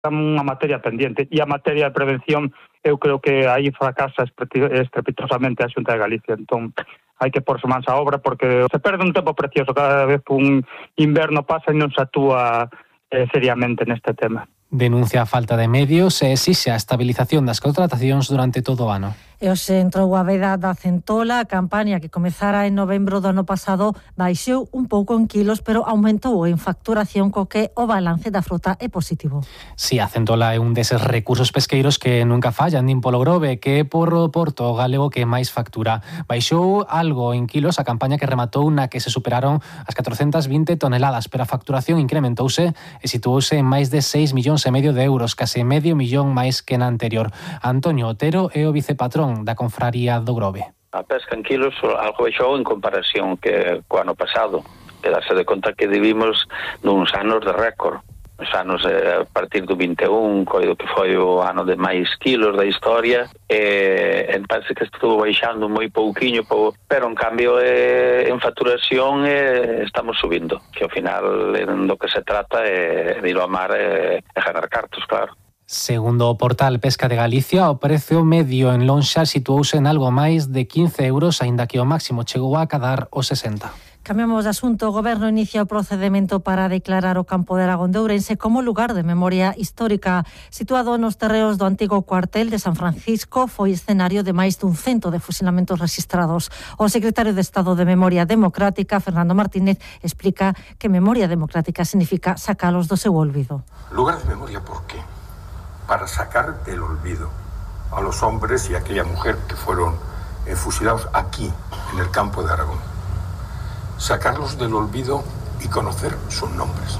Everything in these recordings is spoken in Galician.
unha materia pendiente, e a materia de prevención eu creo que aí fracasa estrepitosamente a Xunta de Galicia. Entón hai que porse mans á obra porque se perde un tempo precioso cada vez que un inverno pasa e non se actúa seriamente neste tema. Denuncia a falta de medios e exixe a estabilización das contratacións durante todo o ano. E hoxe entrou a veda da centola. A campaña que comezara en novembro do ano pasado baixou un pouco en kilos, pero aumentou en facturación, co que o balance da fruta é positivo. Si, a centola é un deses recursos pesqueiros que nunca fallan, nin polo Grove, que é por o porto galego que máis factura. Baixou algo en kilos a campaña que rematou na que se superaron as 420 toneladas, pero a facturación incrementouse e situouse en máis de 6,5 millóns de euros, case medio millón máis que na anterior. Antonio Otero é o vicepatrón da Confraría do Grove. A pesca en kilos algo baixou en comparación que co ano pasado. E darse de conta que vivimos nuns anos de récord. Os anos a partir do 21, coido que foi o ano de máis kilos da historia, e parece que estuvo baixando moi pouquiño, pero en cambio en facturación estamos subindo, que ao final do que se trata é de ir ao mar e ganar cartos, claro. Segundo o portal Pesca de Galicia, o prezo medio en lonxa situouse en algo máis de 15 euros, aínda que o máximo chegou a cadar os 60. Cambiamos de asunto. O Goberno inicia o procedemento para declarar o campo de Aragón de Ourense como lugar de memoria histórica. Situado nos terreos do antigo cuartel de San Francisco, foi escenario de máis dun 100 de fusilamentos rexistrados. O secretario de Estado de Memoria Democrática, Fernando Martínez, explica que memoria democrática significa sacalos do seu olvido. Lugar de memoria, ¿por qué? Para sacar del olvido a los hombres y a aquella mujer que fueron fusilados aquí, en el campo de Aragón. Sacarlos del olvido y conocer sus nombres.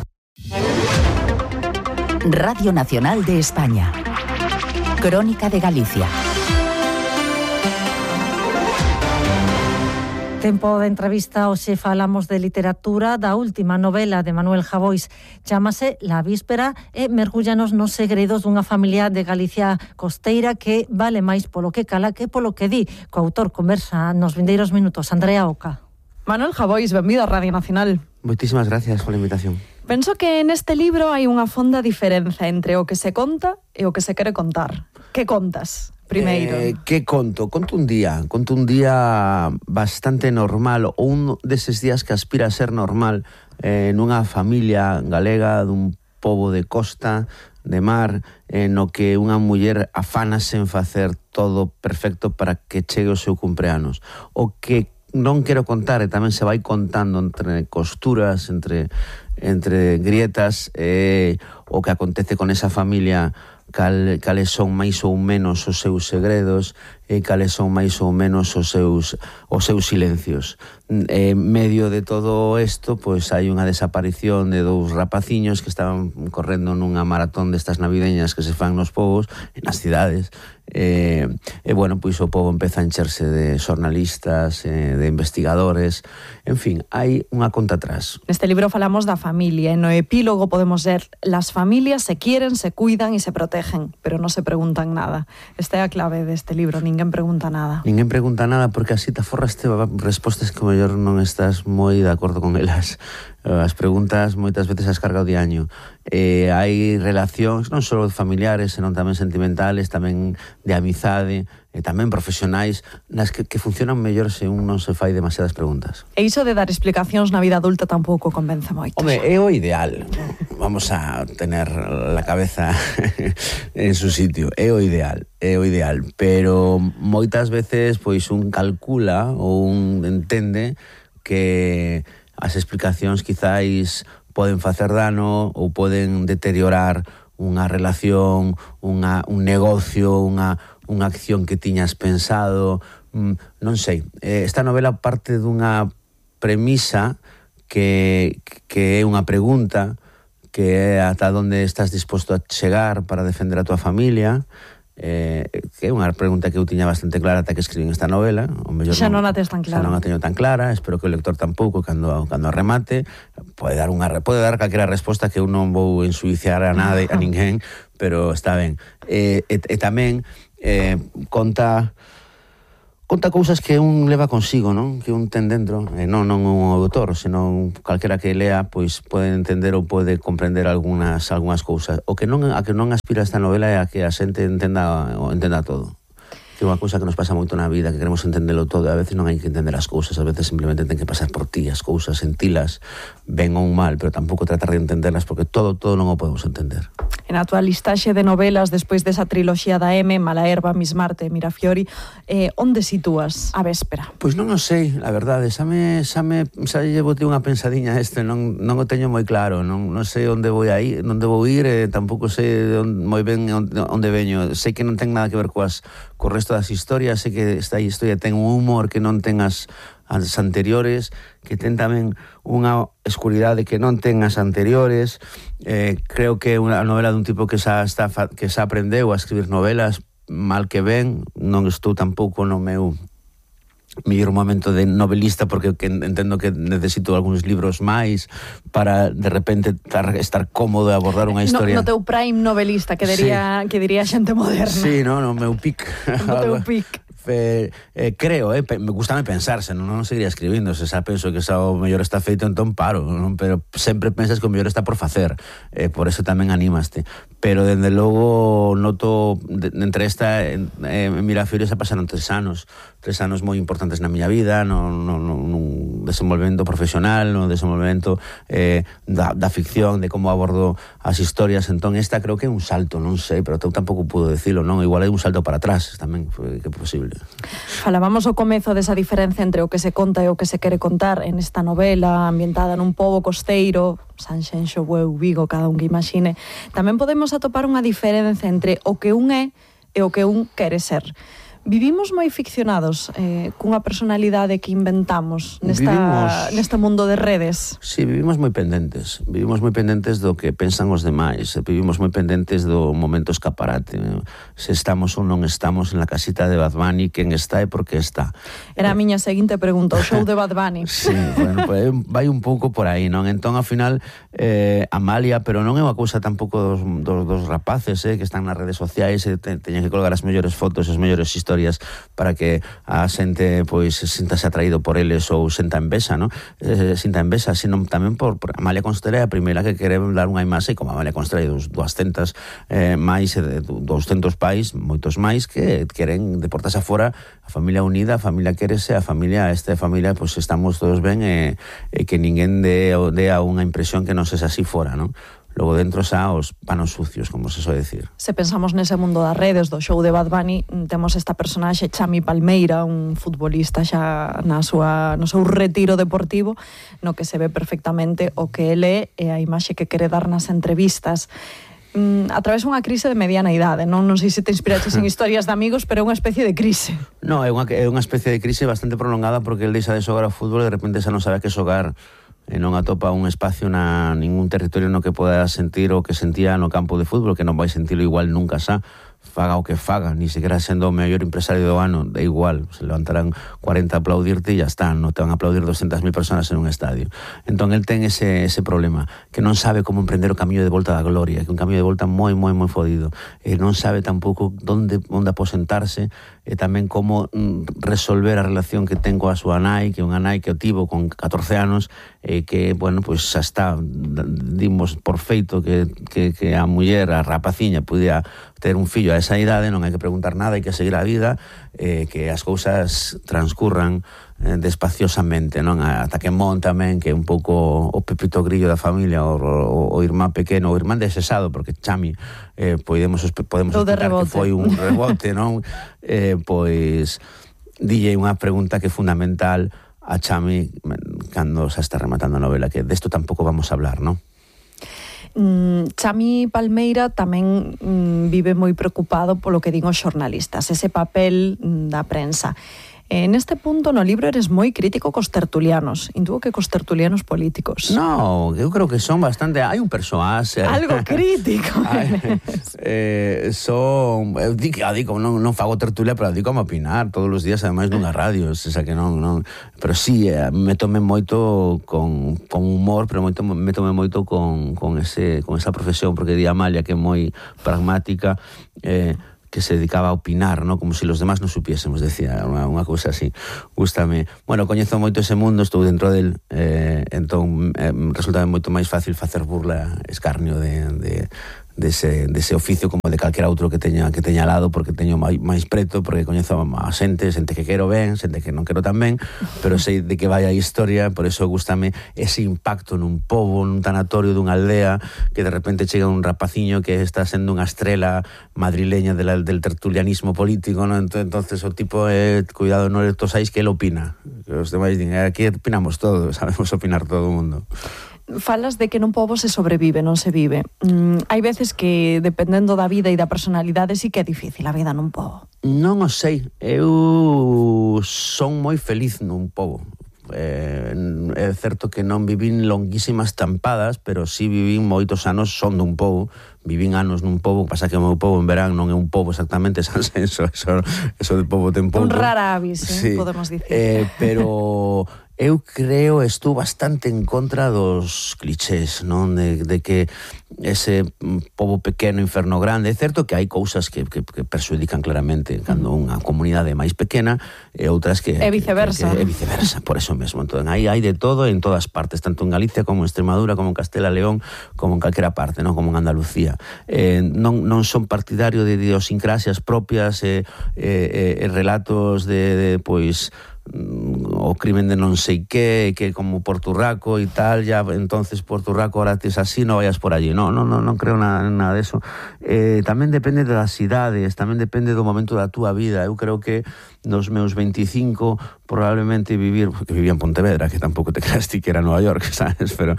Radio Nacional de España. Crónica de Galicia. Tempo de entrevista, hoxe falamos de literatura, da última novela de Manuel Javois. Chámase La Víspera e mergúllanos nos segredos dunha familia de Galicia costeira que vale máis polo que cala que polo que di. Co autor conversa nos vindeiros minutos, Andrea Oca. Manuel Javois, benvido a Radio Nacional. Moitísimas gracias pola invitación. Penso que neste libro hai unha fonda diferenza entre o que se conta e o que se quere contar. Que contas? Primeiro. Que conto? Conto un día bastante normal, ou un deses días que aspira a ser normal nunha familia galega dun pobo de costa, de mar, no que unha muller afánase en facer todo perfecto para que chegue o seu cumpleanos. O que non quero contar, e tamén se vai contando entre costuras, entre grietas, o que acontece con esa familia, cales son máis ou menos os seus segredos e cales son máis ou menos os seus silencios. En medio de todo isto, pois hai unha desaparición de dous rapaciños que estaban correndo nunha maratón destas navideñas que se fan nos povos, nas cidades. Bueno, pois o pobo empeza a encherse de xornalistas, de investigadores, en fin, hai unha conta atrás. Neste libro falamos da familia, e no epílogo podemos ver: las familias se quieren, se cuidan e se protegen, pero non se preguntan nada. Esta é a clave deste libro, ninguén pregunta nada. Ninguén pregunta nada porque así te aforraste respostas que mellor non estás moi de acordo con elas. As preguntas moitas veces as carga o diaño. Hai relacións non só familiares, senón tamén sentimentales, tamén de amizade, e tamén profesionais, nas que funcionan mellor se un non se fai demasiadas preguntas. E iso de dar explicacións na vida adulta tampouco convence moito. Home, é o ideal. Vamos a tener la cabeza en su sitio. É o ideal, pero moitas veces pois un calcula ou un entende que as explicacións quizáis poden facer dano ou poden deteriorar unha relación, un negocio, unha acción que tiñas pensado, non sei. Esta novela parte dunha premisa que é unha pregunta, que é ata onde estás disposto a chegar para defender a tua familia, que é unha pregunta que eu tiña bastante clara ata que escribín esta novela. Xa non a tes tan clara. Xa non a teño tan clara, espero que o lector tampouco cando a remate pode dar calquera resposta que eu non vou ensuiciar a ninguén, pero está ben. E tamén conta conta cousas que un leva consigo, non? Que un ten dentro, non un autor, senón calquera que lea, pois pode entender ou pode comprender algunhas cousas. O que non aspira esta novela é a que a xente entenda todo. Que é unha cousa que nos pasa moito na vida, que queremos entendelo todo, e a veces non hai que entender as cousas, a veces simplemente ten que pasar por ti as cousas, sentilas, ben ou mal, pero tampouco tratar de entenderlas, porque todo non o podemos entender. En a tua listaxe de novelas, despois desa triloxía da M, Malaherba, Miss Marte, Mirafiori, onde sitúas a véspera? Pois non o sei, a verdade, xa llevo unha pensadiña non o teño moi claro, non sei onde vou ir, tampouco sei moi ben onde veño, sei que non ten nada que ver co resto das historias, sei que esta historia ten un humor que non ten as anteriores, que ten tamén unha escuridade que non ten as anteriores. Creo que é unha novela dun tipo que xa aprendeu a escribir novelas, mal que ben, non estou tampouco no meu mellor momento de novelista, porque entendo que necesito algúns libros máis para de repente estar cómodo e abordar unha historia. No teu prime novelista, que diría xente moderna. Sí, no meu pic. No teu pic. Creo, gustame pensarse, non seguiría escribindo, se xa penso que xa o mellor está feito, entón paro, non? Pero sempre pensas que o mellor está por facer, por eso tamén animaste. Pero dende logo noto entre esta Mirafiori xa pasaron 3 anos moi importantes na miña vida, nun desenvolvemento profesional, no desenvolvemento da ficción, de como abordo as historias. Entón esta creo que é un salto, non sei, pero eu tampouco puedo decirlo, non? Igual é un salto para atrás tamén, que é posible. Falábamos ao comezo desa diferencia entre o que se conta e o que se quere contar en esta novela ambientada nun pobo costeiro, Sanxenxo, Bueu, Vigo, cada un que imagine. Tamén podemos atopar unha diferencia entre o que un é e o que un quere ser. Vivimos moi ficcionados cunha personalidade que inventamos neste mundo de redes. Sí, vivimos moi pendentes do que pensan os demais, vivimos moi pendentes do momento escaparate, se estamos ou non estamos en la casita de Bad Bunny, quen está e por que está. Era a miña seguinte pregunta, o show de Bad Bunny. Sí, bueno, pues vai un pouco por aí, non? Entón, ao final, Amalia, pero non é unha cousa tampouco dos rapaces que están nas redes sociais e teñen que colgar as mellores fotos, as mellores historias para que a xente pois sintase atraído por eles ou sinta envexa, non? Sinta envexa, sino tamén por Amalia Constela é a primeira que quere dar unha imaxe, como Amalia Constela e 200 máis, 200 pais, moitos máis, que queren deportarse afora, a familia unida, a familia quérese, a familia, pois estamos todos ben e que ninguén dea unha impresión que non sexa así fora, non? Logo dentro xa os panos sucios, como se soe decir. Se pensamos nese mundo das redes, do show de Bad Bunny, temos esta personaxe Chami Palmeira, un futbolista xa no seu retiro deportivo, no que se ve perfectamente o que ele é e a imaxe que quere dar nas entrevistas. A través unha crise de mediana idade, non sei se te inspiraches en historias de amigos, pero é unha especie de crise. No, é unha especie de crise bastante prolongada, porque el deixa de xogar ao fútbol e de repente xa non sabe a que xogar, e non atopa un espacio na ningún territorio no que poda sentir o que sentía no campo de fútbol, que non vai sentirlo igual nunca xa, faga o que faga, ni sequera sendo o mellor empresario do ano, da igual, se levantarán 40 a aplaudirte e ya está, non te van a aplaudir 200.000 personas en un estadio. Entón, el ten ese problema, que non sabe como emprender o camiño de volta da gloria, que un camiño de volta moi fodido, e non sabe tampouco onde aposentarse, e tamén como resolver a relación que ten coa súa nai, que é unha nai que o tivo con 14 anos, e que, bueno, pois xa está, dimos por feito que a muller, a rapaciña, podía ter un fillo a esa idade, non hai que preguntar nada, hai que seguir a vida, que as cousas transcurran despaciosamente, non? Ata que mon tamén, que é un pouco o Pepito Grillo da familia, o irmán pequeno, o irmán desesado, porque Chami podemos explicar que foi un rebote, non? Pois dille unha pregunta que é fundamental a Chami cando xa está rematando a novela, que desto tampouco vamos a hablar, non? Chami Palmeira tamén vive moi preocupado polo que din os xornalistas, ese papel da prensa. Neste punto no libro eres moi crítico cos tertulianos, intuo que cos tertulianos políticos. No, eu creo que son bastante... Hai un persoaxe... Algo crítico. Eu digo, non fago tertulia, pero digo a opinar todos os días, ademais nunha radio, esa que non... Pero sí, me tome moito con humor, pero me tome moito con esa profesión, porque di Amalia que é moi pragmática, que se dedicaba a opinar, ¿no? Como si los demás no supiésemos, decía, unha cousa así. Gústame. Bueno, coñezo moito ese mundo, estou dentro del, entón resulta moito máis fácil facer burla, escarnio dese oficio como de calquera outro que teña al lado, porque teño máis preto, porque coñezo a xente que quero ben, xente que non quero tan ben, pero sei de que vai a historia. Por eso gústame ese impacto nun pobo, nun tanatorio dunha aldea, que de repente chega un rapaciño que está sendo unha estrela madrileña del tertulianismo político, ¿no? Entonces o tipo, cuidado, non tosais que ele opina, que os demais din, aquí opinamos todo, sabemos opinar todo o mundo. Falas de que nun pobo se sobrevive, non se vive. Hai veces que, dependendo da vida e da personalidade, sí que é difícil a vida nun pobo. Non o sei. Eu son moi feliz nun pobo. É certo que non vivín longuísimas tampadas, pero sí vivín moitos anos son dun pobo. Vivín anos nun pobo, pasa que o meu pobo en verán non é un pobo exactamente, eso de pobo ten pouco. Un rara avis, sí, podemos dicir. Pero eu creo, estou bastante en contra dos clichés, non? De que ese pobo pequeno, inferno grande. É certo que hai cousas que perxudican claramente cando unha comunidade máis pequena e outras que... É viceversa. É viceversa, por eso mesmo. Entón, hai de todo en todas partes, tanto en Galicia como en Extremadura, como en Castela e León, como en calquera parte, non? Como en Andalucía. Non son partidario de idiosincrasias propias e relatos de pois o crimen de non sei que como Porturraco e tal, ya entonces Porturraco ahora tes así, non vayas por allí. Non creo nada de eso. Tamén depende das idades, tamén depende do momento da túa vida. Eu creo que nos meus 25 probablemente que vivía en Pontevedra, que tampouco te creas ti que era Nova York, sabes, pero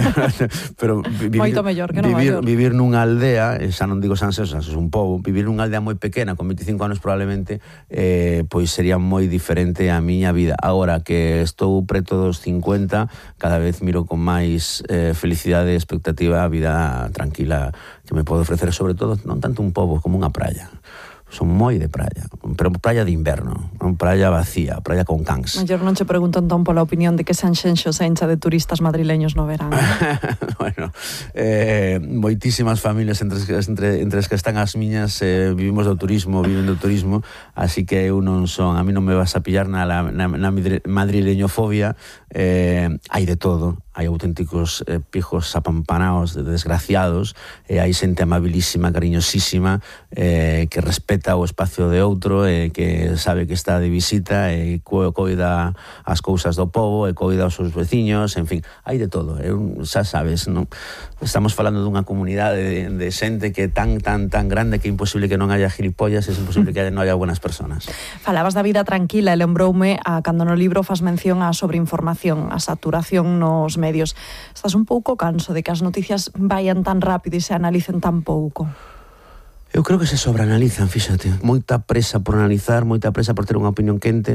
moito mellor que Nova York. Vivir nunha aldea, xa non digo San Seso, é un pobo, vivir nunha aldea moi pequena con 25 anos probablemente pois sería moi diferente a miña vida. Agora que estou preto dos 50, cada vez miro con máis felicidade e expectativa a vida tranquila que me pode ofrecer, sobre todo non tanto un pobo como unha praia. Son moi de praia, pero praia de inverno, non praia vacía, praia con cans. Mellor non che pregunto entón pola opinión de que Sanxenxo se encha de turistas madrileños no verán. Bueno, moitísimas familias entre as que están as miñas viven do turismo, así que eu non son, a mí non me vas a pillar na madrileñofobia. Hai de todo. Hai auténticos pijos apampanaos, desgraciados, hai xente amabilísima, cariñosísima, que respeta o espacio de outro, que sabe que está de visita, coida as cousas do pobo, coida os seus veciños, en fin, hai de todo. Xa sabes, non? Estamos falando dunha comunidade de xente que é tan grande que é imposible que non haya gilipollas, é imposible que non haya buenas personas. Falabas da vida tranquila e lembroume a cando no libro fas mención á sobreinformación, a saturación nos medios. Estás un pouco canso de que as noticias vayan tan rápido e se analicen tan pouco? Eu creo que se sobreanalizan, fíxate. Moita presa por analizar, moita presa por ter unha opinión quente.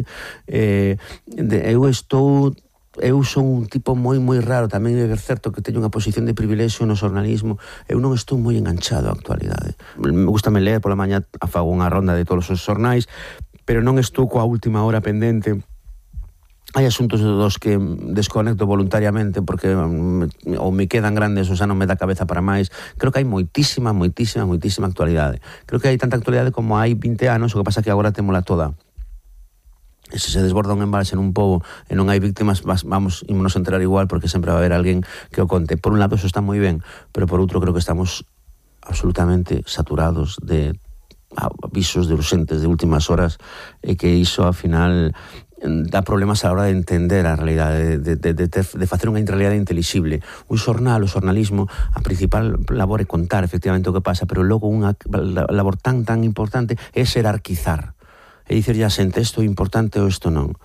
Eu son un tipo moi raro, tamén é certo que teño unha posición de privilexio no xornalismo. Eu non estou moi enganchado á actualidade. Me gustame ler pola mañá, fago unha ronda de todos os xornais, pero non estou coa última hora pendente. Hai asuntos dos que desconecto voluntariamente porque ou me quedan grandes ou xa non me dá cabeza para máis. Creo que hai moitísima actualidade. Creo que hai tanta actualidade como hai 20 anos, o que pasa que agora témola toda. E se desborda un embalse nun pobo e non hai víctimas, ímonos a enterar igual, porque sempre va a haber alguén que o conte. Por un lado, eso está moi ben, pero por outro creo que estamos absolutamente saturados de avisos de urxentes de últimas horas, e que iso, ao final, dá problemas a la hora de entender a realidade, de facer unha realidade intelixible. Un xornal, o xornalismo, a principal labor é contar efectivamente o que pasa, pero logo unha labor tan importante é xerarquizar, é dicir a xente isto é importante ou isto non.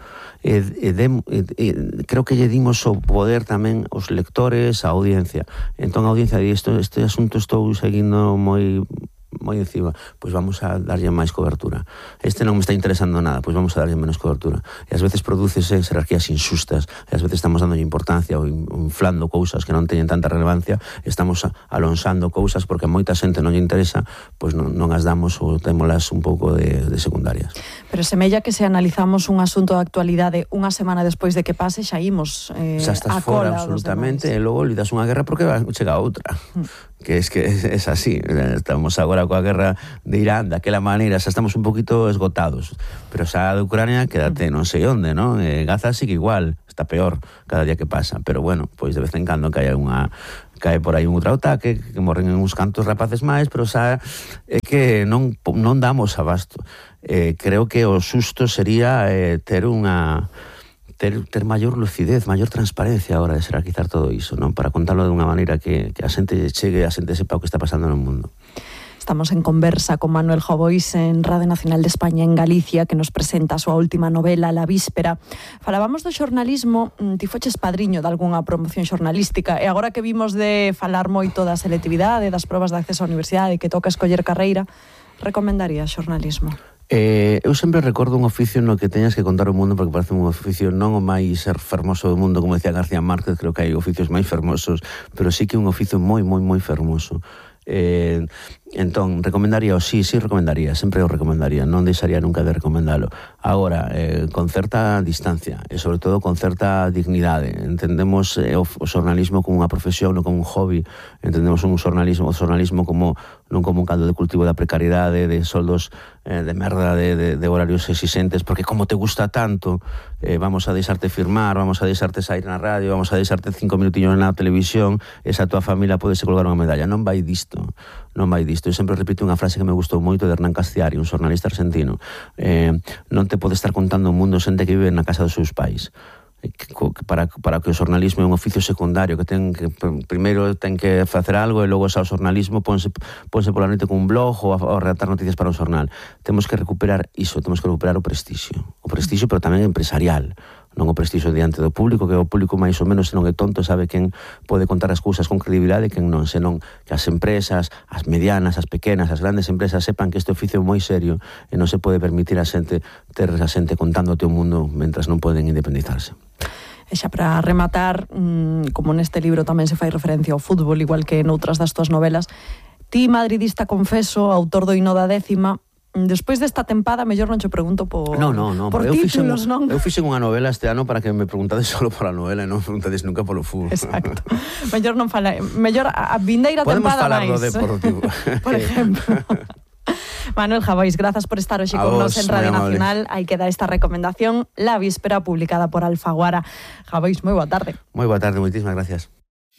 Creo que lle dimos o poder tamén aos lectores, a audiencia. Entón a audiencia di este asunto estou seguindo moi encima, pois vamos a darlle máis cobertura. Este non me está interesando nada, pois vamos a darlle menos cobertura. E ás veces prodúcese jerarquías injustas, e ás veces estamos dando importancia ou inflando cousas que non teñen tanta relevancia, estamos alonsando cousas porque a moita xente non lle interesa, pois non as damos ou témolas un pouco de secundarias. Pero semella que se analizamos un asunto de actualidade unha semana despois de que pase, xa imos xa estás fora absolutamente, e logo lidas unha guerra porque chega outra. que es así. Estamos agora coa guerra de Irán daquela maneira, xa estamos un poquito esgotados, pero xa de Ucrania quédate non sei onde, non? Gaza sí que igual, está peor cada día que pasa, pero bueno, pois de vez en cando cae por aí un outro ataque, que morren uns cantos rapaces máis, pero xa é que non damos abasto. Creo que o xusto sería ter maior lucidez, maior transparencia a hora de xerarquizar todo iso, non? Para contarlo de unha maneira que a xente chegue, a xente sepa o que está pasando no mundo. Estamos en conversa con Manuel Jovbois en Radio Nacional de España en Galicia, que nos presenta a súa última novela, La Víspera. Falábamos do xornalismo, ti foches padriño de algunha promoción xornalística, e agora que vimos de falar moito da selectividade, das probas de acceso á universidade, que toca escoller carreira, recomendarías xornalismo? Eu sempre recordo un oficio no que teñas que contar o mundo, porque parece un oficio non o máis fermoso do mundo, como decía García Márquez. Creo que hai oficios máis fermosos, pero sí que un oficio moi fermoso. Entón, recomendaría, recomendaría, sempre o recomendaría, non deixaría nunca de recomendalo. Agora, con certa distancia e sobre todo con certa dignidade. Entendemos o xornalismo como unha profesión, non como un hobby. Entendemos o xornalismo como non como un caldo de cultivo da precariedade, de soldos de merda, de horarios exixentes, porque como te gusta tanto, vamos a deixarte firmar, vamos a deixarte sair na radio, vamos a deixarte 5 minutiños na televisión, esa tua familia podese colgar unha medalla. Non vai disto. Eu sempre repito unha frase que me gustou moito de Hernán Castiari, un xornalista argentino. Non te pode estar contando o mundo xente que vive na casa dos seus pais. Para que o xornalismo é un oficio secundario, que primeiro ten que facer algo e logo xa o xornalismo ponse pola noite con un blog ou a redactar noticias para un xornal. Temos que recuperar iso, temos que recuperar o prestixio, pero tamén empresarial, non o prestixio diante do público, que o público máis ou menos, se non é tonto, sabe quen pode contar as cousas con credibilidade e quen non, senón que as empresas, as medianas, as pequenas, as grandes empresas sepan que este oficio é moi serio e non se pode permitir a xente ter a xente contándote o mundo mentras non poden independizarse. E xa para rematar, como neste libro tamén se fai referencia ao fútbol, igual que noutras das tuas novelas, ti, madridista confeso, autor do Hino da Décima, despois desta tempada, mellor non che pregunto por títulos, non? Eu fixen unha novela este ano para que me preguntades solo por a novela e non me preguntades nunca polo fútbol. Exacto. Mellor non fala, mellor a vindeira tempada máis. Podemos falar do deportivo. Por exemplo. Manuel Jovbois, grazas por estar hoxe con nos en Radio Nacional. Aí queda esta recomendación, La Víspera, publicada por Alfaguara. Jovbois, moi boa tarde. Moi boa tarde, moitísimas gracias.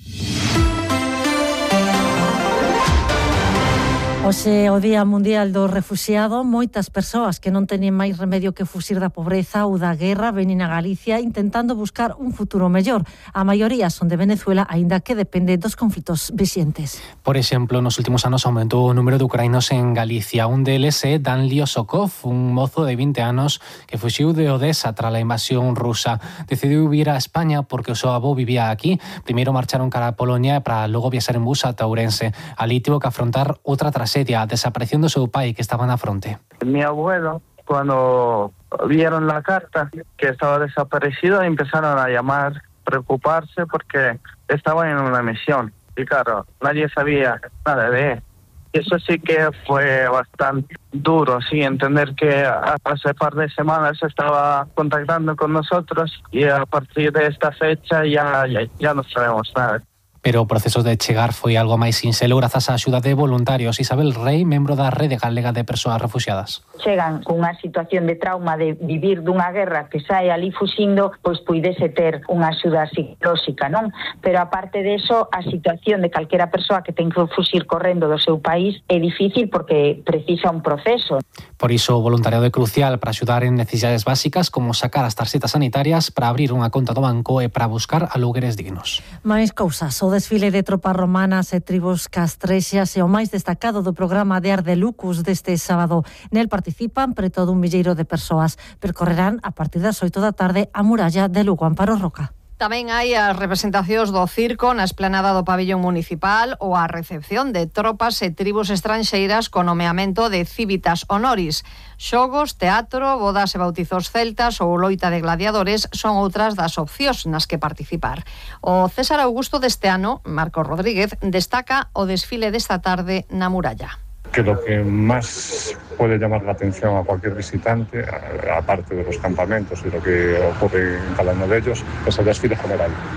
Hoxe o Día Mundial do Refuxiado, moitas persoas que non teñen máis remedio que fuxir da pobreza ou da guerra veñen a Galicia intentando buscar un futuro mellor. A maioría son de Venezuela, aínda que depende dos conflitos vixentes. Por exemplo, nos últimos anos aumentou o número de ucranianos en Galicia. Un deles é Dan Liosokov, un mozo de 20 anos que fuxiu de Odessa tras a invasión rusa. Decidiu vir a España porque o seu avó vivía aquí. Primeiro marcharon cara a Polonia para logo viaxar en bus ata Ourense. Ali tivo que afrontar outra trasedia, desaparición do seu pai que estaba na fronte. Mi abuelo, cuando vieron la carta que estaba desaparecido, empezaron a llamar, preocuparse porque estaba en una misión. Y claro, nadie sabía nada de él. Eso sí que fue bastante duro, sí, entender que hace par de semanas estaba contactando con nosotros y a partir de esta fecha ya no sabemos nada. Pero o proceso de chegar foi algo máis sinxelo grazas á axuda de voluntarios. Isabel Rey, membro da Rede Galega de Persoas Refuxiadas. Chegan cunha situación de trauma de vivir dunha guerra que sae ali fuxindo, pois puidese ter unha axuda psicolóxica, non? Pero aparte de eso, a situación de calquera persoa que ten que fuxir correndo do seu país é difícil porque precisa un proceso. Por iso o voluntariado é crucial para axudar en necesidades básicas como sacar as tarxetas sanitarias, para abrir unha conta do banco e para buscar alugueres dignos. Máis cousas. O desfile de tropas romanas e tribos castrexas é o máis destacado do programa de Ardelucus deste sábado. Nel participan preto dun milleiro de persoas. Percorrerán a partir das 8 da tarde a muralla de Lugo. Amparo Roca. Tamén hai as representacións do circo na esplanada do pabillón municipal ou a recepción de tropas e tribus estranxeiras con nomeamento de civitas honoris. Xogos, teatro, bodas e bautizos celtas ou loita de gladiadores son outras das opcións nas que participar. O César Augusto deste ano, Marcos Rodríguez, destaca o desfile desta tarde na muralla. Que lo que más puede llamar la atención a cualquier visitante, aparte de los campamentos y lo que ocurre en cada uno de ellos, es el desfile general.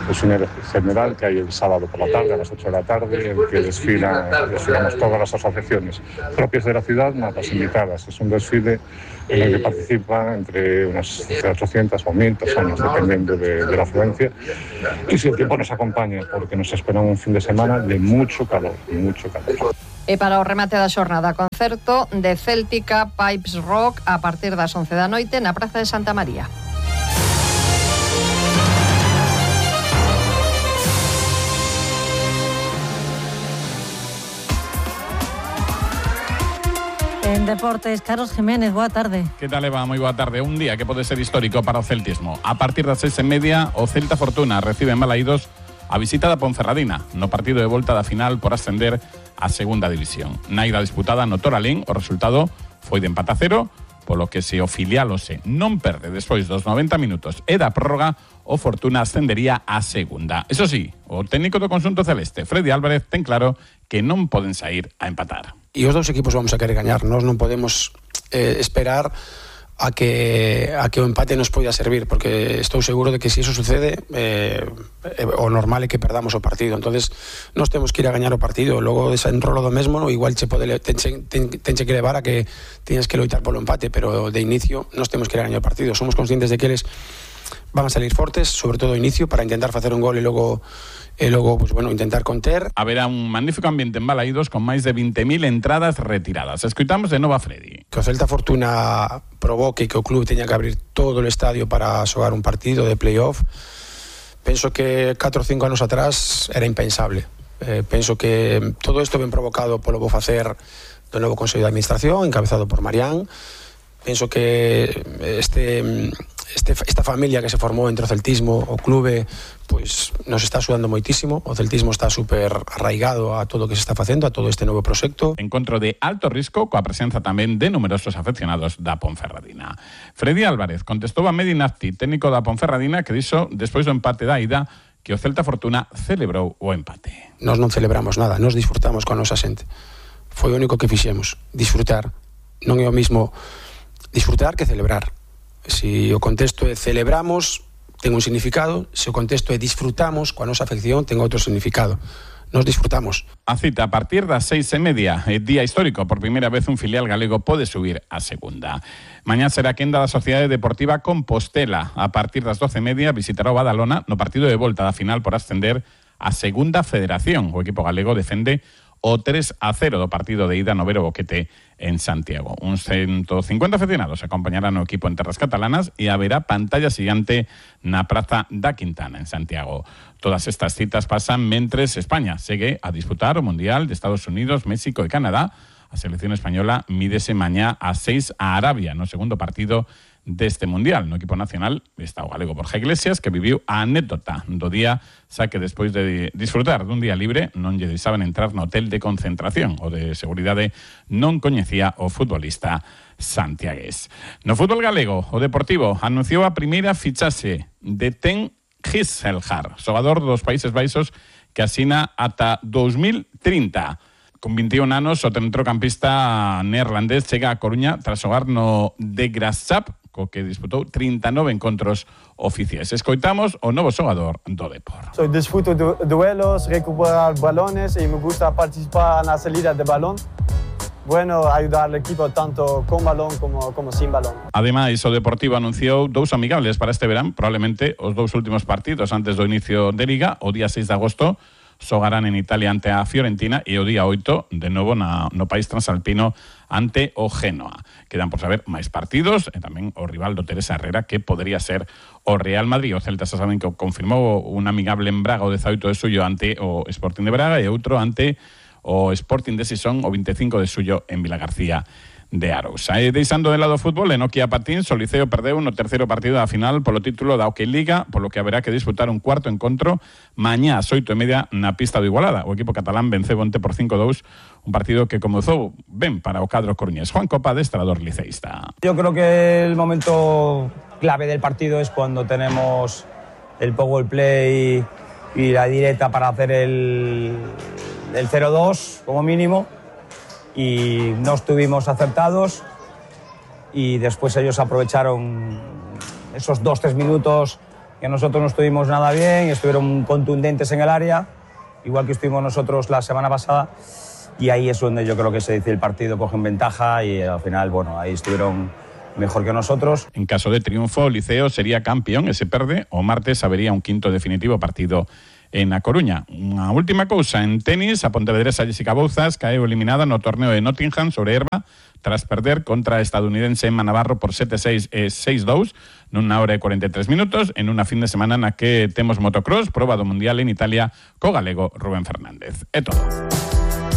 desfile general que hay el sábado por la tarde a las 8 de la tarde, en que desfilamos todas las asociaciones propias de la ciudad más las invitadas. Es un desfile en el que participan entre unas 800 o 1000 personas, dependiendo de la afluencia. Y si el tiempo nos acompaña, porque nos espera un fin de semana de mucho calor, mucho calor. E para o remate da xornada, concerto de Céltica Pipes Rock a partir das 11 da noite na Praza de Santa María. En deportes, Carlos Jiménez, boa tarde. Que tal, Eva? Moi boa tarde. Un día que pode ser histórico para o celtismo. A partir das 6:30, o Celta Fortuna recibe en Balaídos a visita da Ponferradina no partido de volta da final por ascender a segunda división. Na ida disputada no Toralín, o resultado foi de empate a 0, polo que se o filial Ose non perde despois dos 90 minutos e da prórroga, o Fortuna ascendería a segunda. Eso sí, o técnico do conxunto celeste, Freddy Álvarez, ten claro que non poden sair a empatar. E os dous equipos vamos a querer gañar. Nós non podemos esperar a que o empate nos poida servir, porque estou seguro de que se iso sucede, o normal é que perdamos o partido. Entonces nós temos que ir a gañar o partido. Logo desenrolo do mesmo, igual tenche que levar a que tienes que loitar polo empate, pero de inicio nós temos que ir a gañar o partido. Somos conscientes de que eles van a salir fortes, sobre todo ao inicio, para intentar facer un gol e logo pues, bueno, intentar conter. Haberá un magnífico ambiente en Balaídos con máis de 20.000 entradas retiradas. Escoitamos de novo a Freddy. Que o Celta Fortuna provoque que o club teña que abrir todo o estadio para xogar un partido de playoff, penso que 4 ou 5 anos atrás era impensable. Penso que todo isto ben provocado polo bo facer do novo Consello de Administración, encabezado por Marián. Penso que esta familia que se formou entre o celtismo, o clube, pois nos está axudando moitísimo. O celtismo está super arraigado a todo o que se está facendo, a todo este novo proxecto. Encontro de alto risco coa presenza tamén de numerosos afeccionados da Ponferradina. Freddy Álvarez contestou a Medinazzi, técnico da Ponferradina, que dixo despois do empate da ida que o Celta Fortuna celebrou o empate. Nós non celebramos nada, nós disfrutamos coa nosa xente. Foi o único que fixemos, disfrutar. Non é o mismo disfrutar que celebrar. Se o contexto é celebramos, ten un significado. Se o contexto é disfrutamos coa nosa afección, ten outro significado. Nos disfrutamos. A cita a partir das 6:30, día histórico, por primeira vez un filial galego pode subir a segunda. Mañá será quenda da Sociedade Deportiva Compostela. A partir das 12:30 visitará o Badalona no partido de volta da final por ascender a segunda federación. O equipo galego defende o 3-0 do partido de ida no Vero Boquete en Santiago. Uns 150 aficionados acompañarán o equipo en terras catalanas e haberá pantalla xigante na Praza da Quintana en Santiago. Todas estas citas pasan mentres España segue a disputar o Mundial de Estados Unidos, México e Canadá. A selección española mídese mañá a 6 a Arabia no segundo partido deste Mundial. No equipo nacional está o galego Borja Iglesias, que viviu a anécdota do día, xa que despois de disfrutar dun día libre non lle deixaban entrar no hotel de concentración. O de seguridade non coñecía o futbolista santiagués. No fútbol galego, o Deportivo anunciou a primeira fichaxe de Ten Gisselhar, xogador dos Países Baixos, que asina ata 2030. Con 21 anos, o centrocampista neerlandés chega a Coruña tras xogar no de Grassap, co que disputou 39 encontros oficiais. Escoitamos o novo xogador do Depor. Disfruto duelos, recuperar balones e me gusta participar na salida de balón. Bueno, ayudar al equipo tanto con balón como sin balón. Ademais, o Deportivo anunciou 2 amigables para este verán, probablemente os 2 últimos partidos antes do inicio de Liga. O día 6 de agosto xogarán en Italia ante a Fiorentina e o día 8 de novo no país transalpino ante o Génova. Quedan por saber máis partidos e tamén o rival do Teresa Herrera, que podría ser o Real Madrid. O Celta xa saben que confirmou un amigable en Braga o 18 de suyo ante o Sporting de Braga e outro ante o Sporting de Sison o 25 de suyo en Vilagarcía de Arousa. E deixando de lado o fútbol, en Nokia Patins, o Liceo perdeu no terceiro partido da final polo título da Hockey Liga, polo que haberá que disputar un cuarto encontro mañá ás 8:30 na pista do Igualada. O equipo catalán venceu onte por 5-2, un partido que comezou ben para o cadro coruñés. Juan Copa, adestrador liceísta. Yo creo que el momento clave del partido es cuando tenemos el power play y la directa para hacer el 0-2 como mínimo, y no estuvimos acertados y después ellos aprovecharon esos 2-3 minutos que nosotros no estuvimos nada bien, estuvieron contundentes en el área, igual que estuvimos nosotros la semana pasada, y ahí es donde yo creo que se dice el partido, cogen ventaja y al final, bueno, ahí estuvieron mejor que nosotros. En caso de triunfo, o Liceo sería campeón, e se perde, o martes habería un quinto definitivo partido en A Coruña. Unha última cousa, en tenis, a pontevedresa Jessica Bouzas caeu eliminada no torneo de Nottingham sobre herba tras perder contra a estadounidense Emma Navarro por 7-6 e 6-2 nunha hora e 43 minutos en unha fin de semana na que temos motocross, proba do Mundial en Italia co galego Rubén Fernández. É todo.